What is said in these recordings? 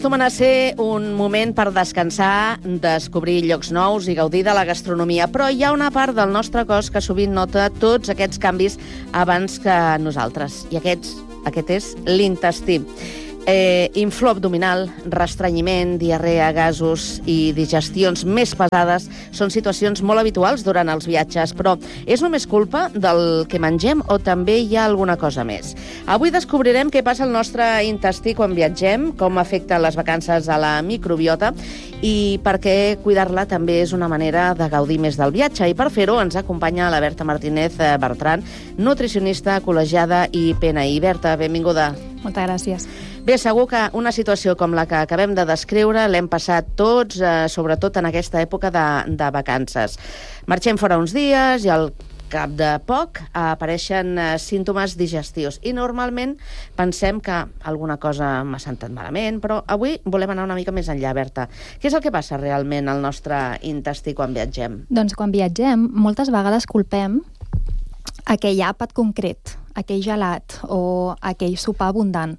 Acostumen a ser un moment per descansar, descobrir llocs nous i gaudir de la gastronomia, però hi ha una part del nostre cos que sovint nota tots aquests canvis abans que nosaltres, i aquest és l'intestí. Inflor abdominal, restrenyiment, diarrea, gasos i digestions més pesades són situacions molt habituals durant els viatges, però és només culpa del que mengem o també hi ha alguna cosa més? Avui descobrirem què passa al nostre intestí quan viatgem, com afecten les vacances a la microbiota i per què cuidar-la també és una manera de gaudir més del viatge. I per fer-ho ens acompanya la Berta Martínez Bertran, nutricionista, col·legiada i PNI. Berta, benvinguda. Moltes gràcies. Bé, segur que una situació com la que acabem de descriure l'hem passat tots, sobretot en aquesta època de vacances. Marxem fora uns dies i al cap de poc apareixen símptomes digestius i normalment pensem que alguna cosa m'ha sentat malament, però avui volem anar una mica més enllà, Berta. Què és el que passa realment al nostre intestí quan viatgem? Doncs quan viatgem, moltes vegades culpem aquell àpat concret, aquell gelat o aquell sopar abundant.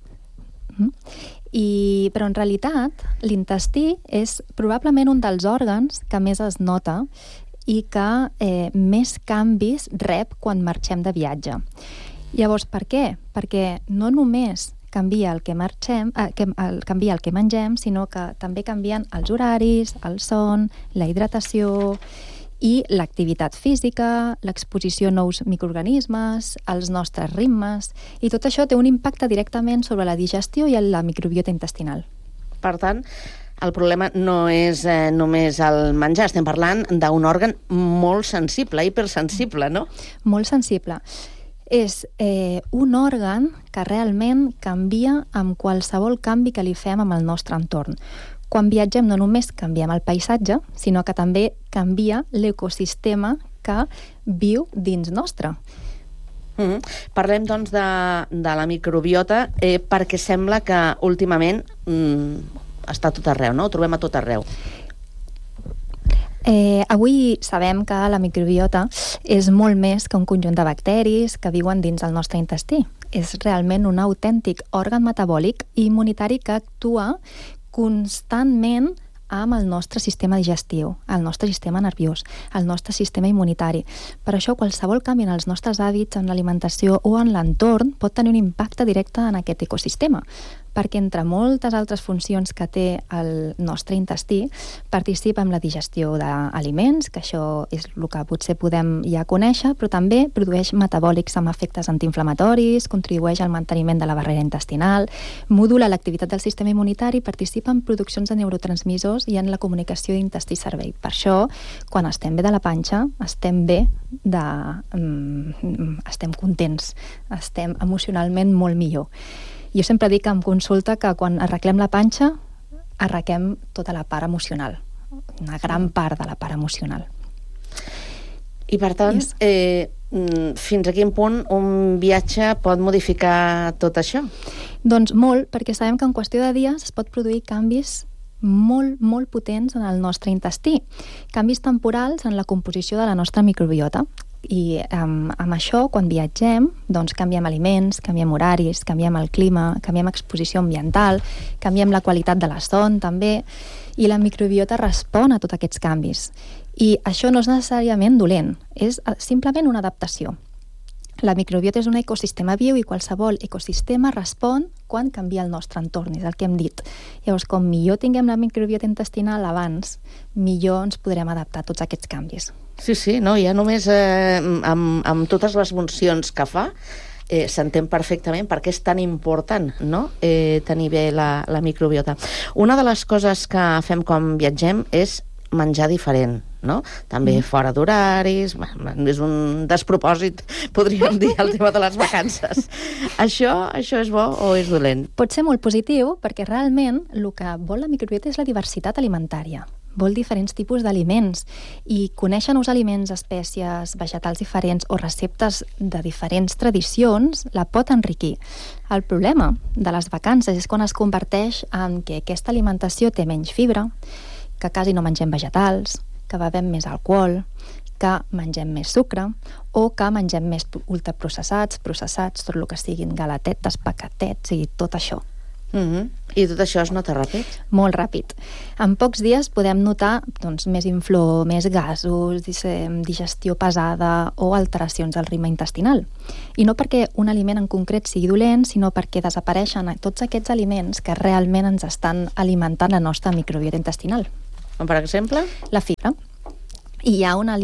Però en realitat l'intestí és probablement un dels òrgans que més es nota i que més canvis rep quan marxem de viatge. Llavors, per què? Perquè no només canvia el que mengem, sinó que també canvien els horaris, el son, la hidratació i l'activitat física, l'exposició a nous microorganismes, els nostres ritmes, i tot això té un impacte directament sobre la digestió i la microbiota intestinal. Per tant, el problema no és només el menjar, estem parlant d'un òrgan molt sensible, hipersensible, no? Molt sensible. És un òrgan que realment canvia amb qualsevol canvi que li fem amb el nostre entorn. Quan viatgem no només canviem el paisatge, sinó que també canvia l'ecosistema que viu dins nostre. Parlem, doncs, de la microbiota perquè sembla que últimament està a tot arreu, no? Ho trobem a tot arreu. Avui sabem que la microbiota és molt més que un conjunt de bacteris que viuen dins el nostre intestí. És realment un autèntic òrgan metabòlic i immunitari que actua constantment amb el nostre sistema digestiu, el nostre sistema nerviós, el nostre sistema immunitari. Per això, qualsevol canvi en els nostres hàbits, en l'alimentació o en l'entorn pot tenir un impacte directe en aquest ecosistema, perquè entre moltes altres funcions que té el nostre intestí, participa en la digestió d'aliments, que això és el que potser podem ja conèixer, però també produeix metabòlics amb efectes antiinflamatoris, contribueix al manteniment de la barrera intestinal, modula l'activitat del sistema immunitari, participa en produccions de neurotransmissors i en la comunicació intestí-cervell. Per això, quan estem bé de la panxa, estem bé estem contents, estem emocionalment molt millor. Jo sempre dic en consulta que quan arreglem la panxa, arreglem tota la part emocional, una gran part de la part emocional. I per tant, fins a quin punt un viatge pot modificar tot això? Doncs molt, perquè sabem que en qüestió de dies es pot produir canvis molt, molt potents en el nostre intestí. Canvis temporals en la composició de la nostra microbiota. I amb això, quan viatgem, doncs canviem aliments, canviem horaris, canviem el clima, canviem exposició ambiental, canviem la qualitat de la son, també, i la microbiota respon a tots aquests canvis. I això no és necessàriament dolent, és simplement una adaptació. La microbiota és un ecosistema viu i qualsevol ecosistema respon quan canvia el nostre entorn, és el que hem dit. Llavors, com millor tinguem la microbiota intestinal abans, millor ens podrem adaptar a tots aquests canvis. Sí, no, ja només amb totes les funcions que fa s'entén perfectament per què és tan important, no? Tenir bé la microbiota. Una de les coses que fem quan viatgem és menjar diferent, no? També fora d'horaris, és un despropòsit, podríem dir, el tema de les vacances. Això és bo o és dolent? Pot ser molt positiu, perquè realment el que vol la microbiota és la diversitat alimentària. Vol diferents tipus d'aliments i conèixer nous aliments, espècies, vegetals diferents o receptes de diferents tradicions la pot enriquir. El problema de les vacances és quan es converteix en que aquesta alimentació té menys fibra, que quasi no mengem vegetals, que bevem més alcohol, que mengem més sucre o que mengem més ultraprocessats, processats, tot el que siguin galatetes, pacatets i tot això. I tot això es nota ràpid? Molt ràpid. En pocs dies podem notar més inflor, més gasos, digestió pesada o alteracions del ritme intestinal. I no perquè un aliment en concret sigui dolent, sinó perquè desapareixen tots aquests aliments que realment ens estan alimentant la nostra microbiota intestinal. Com per exemple? La fibra. I hi ha una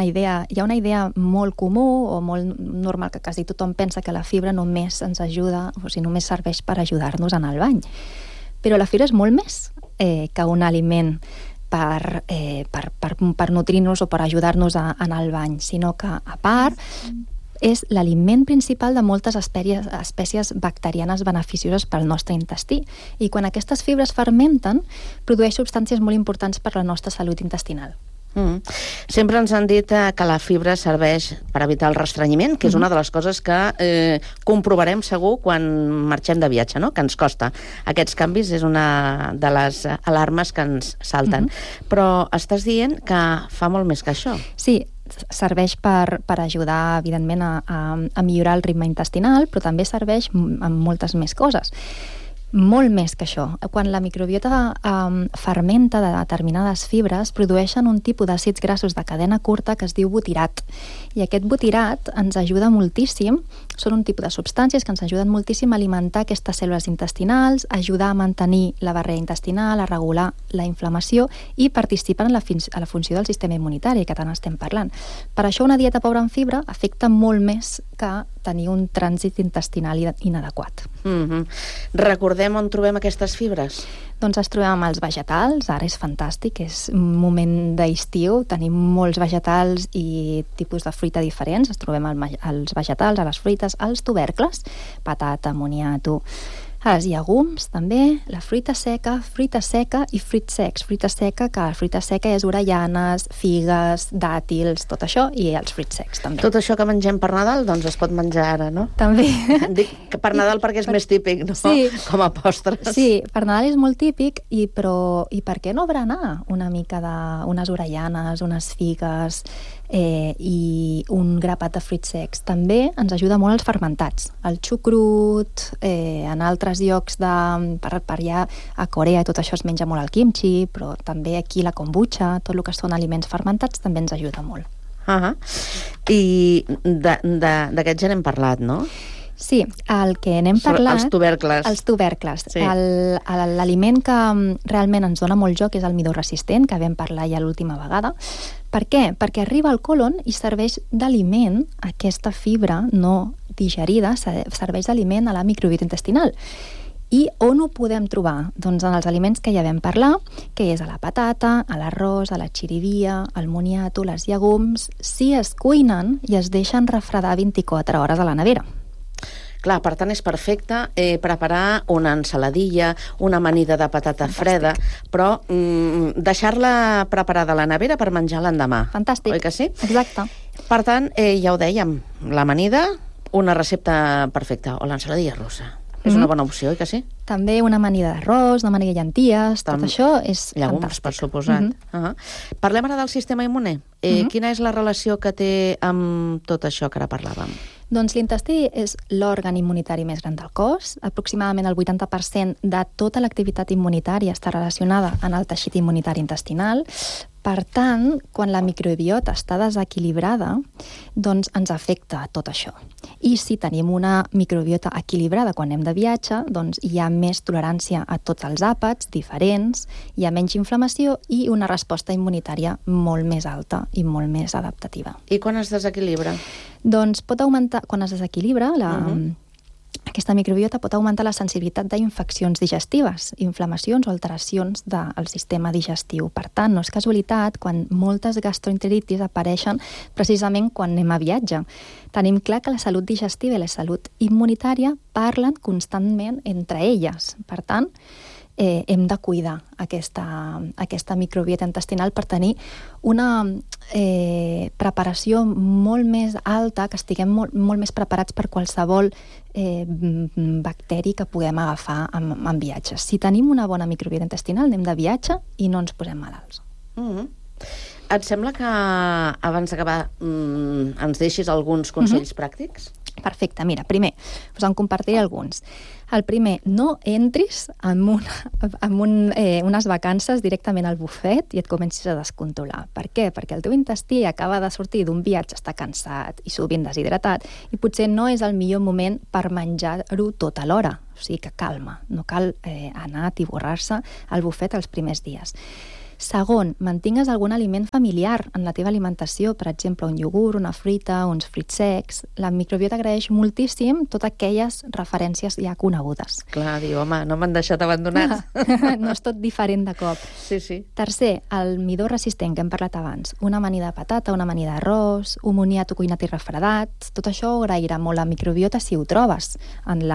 idea molt comú o molt normal que quasi tothom pensa que la fibra només ens ajuda, o sigui, només serveix per ajudar-nos a anar al bany. Però la fibra és molt més que un aliment per nutrir-nos o per ajudar-nos a anar al bany, sinó que, a part, és l'aliment principal de moltes espècies bacterianes beneficioses pel nostre intestí. I quan aquestes fibres fermenten, produeix substàncies molt importants per la nostra salut intestinal. Sempre ens han dit que la fibra serveix per evitar el restrenyiment, que és una de les coses que comprovarem segur quan marxem de viatge, no? Que ens costa. Aquests canvis és una de les alarmes que ens salten. Però estàs dient que fa molt més que això. Sí, serveix per ajudar, evidentment, a millorar el ritme intestinal, però també serveix en moltes més coses. Molt més que això. Quan la microbiota fermenta de determinades fibres, produeixen un tipus d'àcids grassos de cadena curta que es diu butirat. I aquest butirat ens ajuda moltíssim, són un tipus de substàncies que ens ajuden moltíssim a alimentar aquestes cèl·lules intestinals, ajudar a mantenir la barrera intestinal, a regular la inflamació i participen a la funció del sistema immunitari, que tant estem parlant. Per això una dieta pobra en fibra afecta molt més que tenir un trànsit intestinal inadequat. Recordem on trobem aquestes fibres? Doncs es trobem amb els vegetals, ara és fantàstic, és un moment d'estiu, tenim molts vegetals i tipus de fruita diferents, es trobem als vegetals, a les fruites, als tubercles, patata, moniato, els llegums també, la fruita seca i fruits secs. Fruita seca, que la fruita seca és avellanes, figues, dàtils, tot això, i els fruits secs també. Tot això que mengem per Nadal, doncs es pot menjar ara, no? També. Dic que per Nadal perquè és més típic, no? Sí. Com a postres. Sí, per Nadal és molt típic, i per què no berenar una mica d'unes avellanes, unes figues i un grapat de fruits secs? També ens ajuda molt els fermentats. El xucrut, en altres llocs per allà, a Corea i tot això es menja molt el kimchi, però també aquí la kombucha, tot el que són aliments fermentats també ens ajuda molt. I d'aquests ja n'hem parlat, no? Sí, el que n'hem parlat... Els tubercles. Els tubercles. Sí. L'aliment que realment ens dona molt joc és el midó resistent, que vam parlar ja l'última vegada. Per què? Perquè arriba al còlon i serveix d'aliment, aquesta fibra no digerida, serveix d'aliment a la microbiota intestinal. I on ho podem trobar? Doncs en els aliments que ja vam parlar, que és a la patata, a l'arròs, a la xirivia, al moniato, les llegums, si es cuinen i es deixen refredar 24 hores a la nevera. Clar, per tant, és perfecte preparar una ensaladilla, una amanida de patata freda, però deixar-la preparada a la nevera per menjar l'endemà. Fantàstic. Oi que sí? Exacte. Per tant, ja ho dèiem, l'amanida, una recepta perfecta, o l'ensaladilla russa. És una bona opció, oi que sí? També una amanida d'arròs, una amanida de llenties, tot això és llegums, fantàstic. per suposat. Parlem ara del sistema immune. Quina és la relació que té amb tot això que ara parlàvem? Doncs l'intestí és l'òrgan immunitari més gran del cos. Aproximadament el 80% de tota l'activitat immunitària està relacionada en el teixit immunitari intestinal. Per tant, quan la microbiota està desequilibrada, doncs ens afecta tot això. I si tenim una microbiota equilibrada quan anem de viatge, doncs hi ha més tolerància a tots els àpats diferents, hi ha menys inflamació i una resposta immunitària molt més alta i molt més adaptativa. I quan es desequilibra? Doncs pot augmentar, quan es desequilibra, aquesta microbiota pot augmentar la sensibilitat d'infeccions digestives, inflamacions o alteracions del sistema digestiu. Per tant, no és casualitat quan moltes gastroenteritis apareixen precisament quan anem a viatge. Tenim clar que la salut digestiva i la salut immunitària parlen constantment entre elles. Per tant, hem de cuidar aquesta microbiota intestinal per tenir una preparació molt més alta, que estiguem molt més preparats per qualsevol bacteri que puguem agafar en viatges. Si tenim una bona microbiota intestinal, anem de viatge i no ens posem malalts. Et sembla que abans d'acabar ens deixis alguns consells pràctics? Perfecte, mira, primer, us en compartiré alguns. El primer, no entris en unes vacances directament al bufet i et comencis a descontrolar. Per què? Perquè el teu intestí acaba de sortir d'un viatge, està cansat i sovint deshidratat, i potser no és el millor moment per menjar-ho tot alhora. O sigui que calma, no cal anar a atiborrar-se al bufet els primers dies. Segon, mantingues algun aliment familiar en la teva alimentació, per exemple, un iogurt, una fruita, uns fruits secs. La microbiota agraeix moltíssim totes aquelles referències ja conegudes. Clar, diu, home, no m'han deixat abandonats. No és tot diferent de cop. Sí, sí. Tercer, el midó resistent, que hem parlat abans. Una amanida de patata, una amanida d'arròs, un moniato cuinat i refredat. Tot això agrairà molt la microbiota si ho trobes en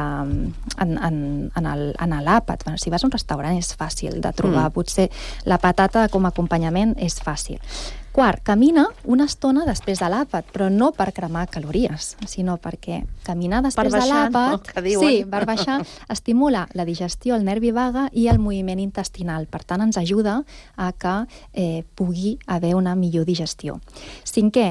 l'àpat. Bueno, si vas a un restaurant és fàcil de trobar. Potser la patata com a acompanyament és fàcil. Quart, camina una estona després de l'àpat, però no per cremar calories, sinó perquè caminar després de l'àpat, per baixar, estimula la digestió, el nervi vague i el moviment intestinal. Per tant, ens ajuda a que pugui haver una millor digestió. Cinquè,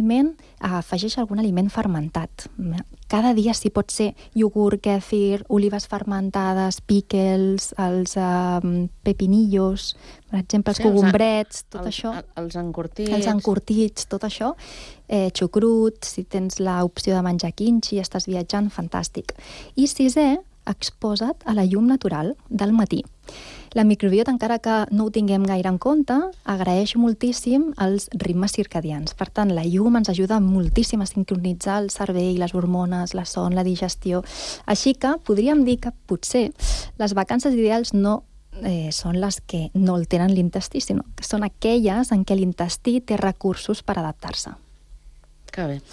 afegeix algun aliment fermentat. Cada dia, si pot ser iogurt, kèfir, olives fermentades, pickles, els pepinillos, per exemple, els cogombrets, tot això. Els encurtits. Els encurtits, tot això. Xucrut, si tens l'opció de menjar quinxi, estàs viatjant, fantàstic. I sisè, exposa't a la llum natural del matí. La microbiota, encara que no ho tinguem gaire en compte, agraeix moltíssim els ritmes circadians. Per tant, la llum ens ajuda moltíssim a sincronitzar el cervell, les hormones, la son, la digestió. Així que podríem dir que potser les vacances ideals no són les que no el tenen l'intestí, sinó que són aquelles en què l'intestí té recursos per adaptar-se. Que bé.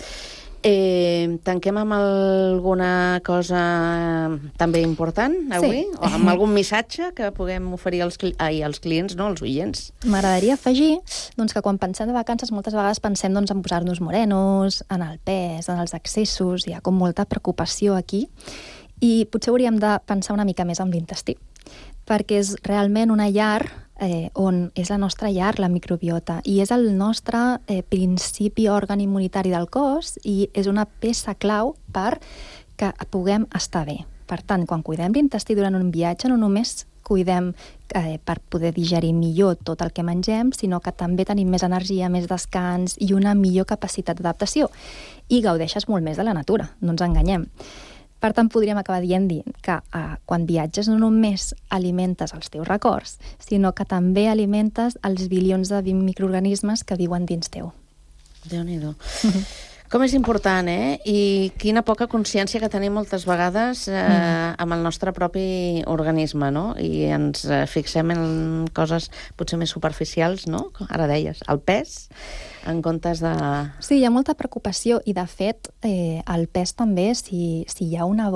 Tanquem amb alguna cosa també important avui? Sí. O amb algun missatge que puguem oferir als clients, no, als oients? M'agradaria afegir que quan pensem de vacances moltes vegades pensem en posar-nos morenos, en el pes, en els excessos, hi ha com molta preocupació aquí, i potser hauríem de pensar una mica més en l'intestí, perquè és realment una llar on és la nostra llar, la microbiota, i és el nostre principi òrgan immunitari del cos i és una peça clau per que puguem estar bé. Per tant, quan cuidem l'intestí durant un viatge, no només cuidem per poder digerir millor tot el que mengem, sinó que també tenim més energia, més descans i una millor capacitat d'adaptació. I gaudeixes molt més de la natura, no ens enganyem. Per tant, podríem acabar dient que quan viatges no només alimentes els teus records, sinó que també alimentes els bilions de microorganismes que viuen dins teu. Déu-n'hi-do. Com és important, I quina poca consciència que tenim moltes vegades amb el nostre propi organisme, no? I ens fixem en coses potser més superficials, no? Ara deies, el pes, en comptes de... Sí, hi ha molta preocupació i, de fet, el pes també, si hi ha una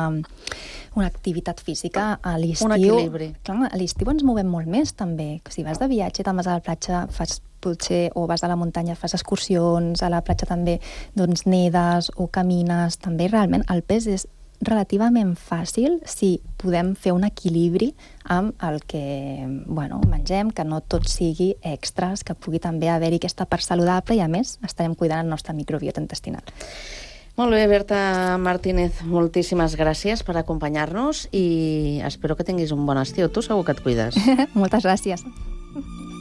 activitat física a l'estiu... Un equilibri. Clar, a l'estiu ens movem molt més, també. Si vas de viatge, te'n vas a la platja, o vas a la muntanya, fas excursions, a la platja també nedes o camines, també realment el pes és relativament fàcil si podem fer un equilibri amb el que mengem, que no tot sigui extras, que pugui també haver-hi aquesta part saludable i, a més, estarem cuidant el nostre microbiota intestinal. Molt bé, Berta Martínez, moltíssimes gràcies per acompanyar-nos i espero que tinguis un bon estiu. Tu segur que et cuides. Moltes gràcies.